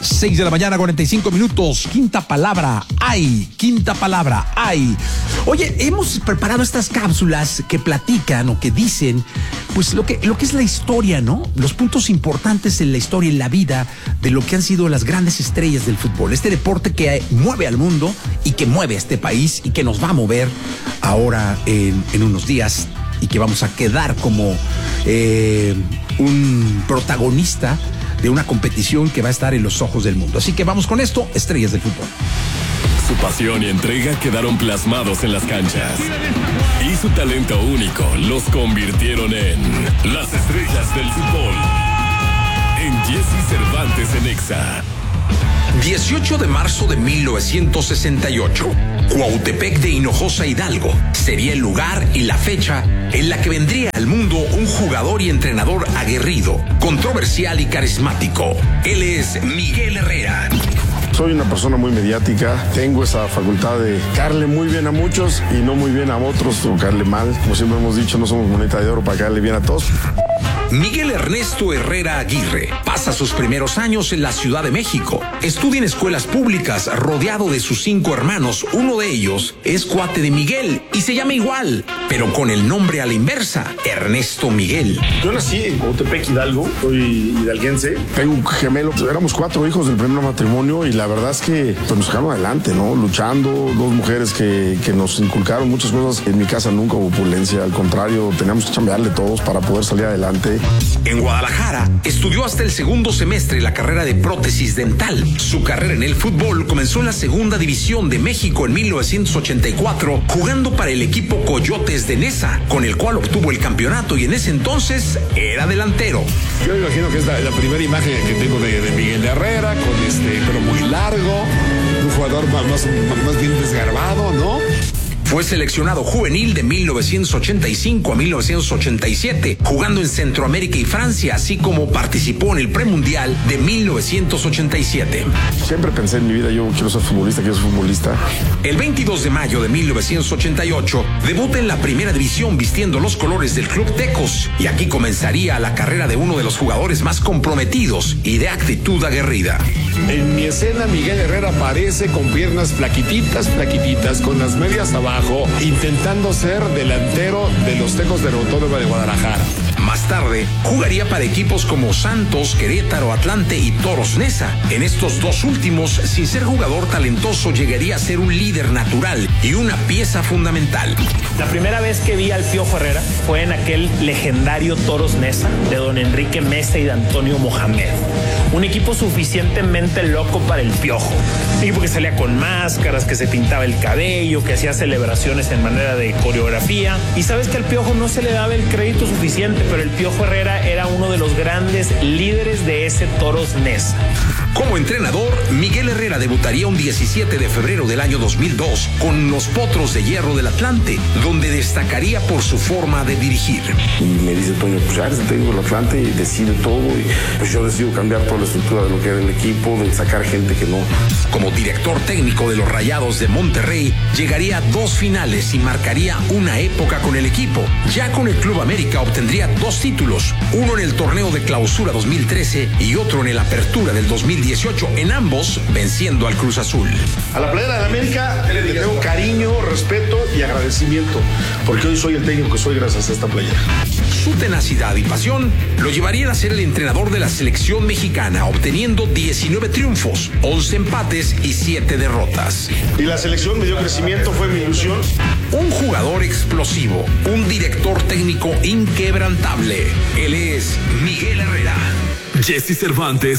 6 de la mañana, 45 minutos. Quinta palabra, hay. Quinta palabra, hay. Oye, hemos preparado estas cápsulas que platican o que dicen, pues lo que es la historia, ¿no? Los puntos importantes en la historia, en la vida de lo que han sido las grandes estrellas del fútbol. Este deporte que mueve al mundo y que mueve a este país y que nos va a mover ahora en unos días y que vamos a quedar como un protagonista de una competición que va a estar en los ojos del mundo. Así que vamos con esto, estrellas del fútbol. Su pasión y entrega quedaron plasmados en las canchas. Y su talento único los convirtieron en las estrellas del fútbol. En Jesse Cervantes en Exa. 18 de marzo de 1968, Cuautepec de Hinojosa, Hidalgo, sería el lugar y la fecha en la que vendría al mundo un jugador y entrenador aguerrido, controversial y carismático. Él es Miguel Herrera. Soy una persona muy mediática, tengo esa facultad de caerle muy bien a muchos y no muy bien a otros, o caerle mal. Como siempre hemos dicho, no somos moneda de oro para caerle bien a todos. Miguel Ernesto Herrera Aguirre pasa sus primeros años en la Ciudad de México. Estudia en escuelas públicas rodeado de sus 5 hermanos. Uno de ellos es cuate de Miguel y se llama igual, pero con el nombre a la inversa, Ernesto Miguel. Yo nací en Cuautepec, Hidalgo, soy hidalguense. Tengo un gemelo, éramos 4 hijos del primer matrimonio y la verdad es que pues, nos sacaron adelante, ¿no? Luchando, 2 mujeres que nos inculcaron muchas cosas. En mi casa nunca hubo opulencia, al contrario, teníamos que chambearle todos para poder salir adelante. En Guadalajara, estudió hasta el segundo semestre la carrera de prótesis dental. Su carrera en el fútbol comenzó en la segunda división de México en 1984, jugando para el equipo Coyotes de Nesa, con el cual obtuvo el campeonato y en ese entonces era delantero. Yo me imagino que es la primera imagen que tengo de Miguel Herrera, con pelo muy largo, un jugador más bien desgarbado, ¿no? Fue seleccionado juvenil de 1985 a 1987, jugando en Centroamérica y Francia, así como participó en el premundial de 1987. Siempre pensé en mi vida, yo quiero ser futbolista, El 22 de mayo de 1988, debuta en la primera división vistiendo los colores del Club Tecos, y aquí comenzaría la carrera de uno de los jugadores más comprometidos y de actitud aguerrida. En mi escena, Miguel Herrera aparece con piernas flaquititas, con las medias abajo, intentando ser delantero de los Tecos del Autónoma de Guadalajara. Más tarde, jugaría para equipos como Santos, Querétaro, Atlante y Toros Nesa. En estos 2 últimos, sin ser jugador talentoso, llegaría a ser un líder natural y una pieza fundamental. La primera vez que vi al Piojo Herrera fue en aquel legendario Toros Nesa de don Enrique Mesa y de Antonio Mohamed. Un equipo suficientemente loco para el Piojo. Un equipo que salía con máscaras, que se pintaba el cabello, que hacía celebraciones en manera de coreografía. Y sabes que al Piojo no se le daba el crédito suficiente, pero el Piojo Herrera era uno de los grandes líderes de ese Toros Nesa. Como entrenador, Miguel Herrera debutaría un 17 de febrero del año 2002 con los Potros de Hierro del Atlante, donde destacaría por su forma de dirigir. Y me dice Toño, pues ya eres el técnico del Atlante y decide todo. Y pues yo decido cambiar toda la estructura de lo que era el equipo, de sacar gente que no. Como director técnico de los Rayados de Monterrey, llegaría a 2 finales y marcaría una época con el equipo. Ya con el Club América obtendría 2 títulos, uno en el torneo de clausura 2013 y otro en el apertura del 2018, en ambos venciendo al Cruz Azul. A la playera de la América le tengo cariño, respeto y agradecimiento, porque hoy soy el técnico que soy gracias a esta playera. Su tenacidad y pasión lo llevarían a ser el entrenador de la selección mexicana, obteniendo 19 triunfos, 11 empates y 7 derrotas. Y la selección me dio crecimiento, fue mi ilusión. Un jugador explosivo, un director técnico inquebrantable. Él es Miguel Herrera. Jesse Cervantes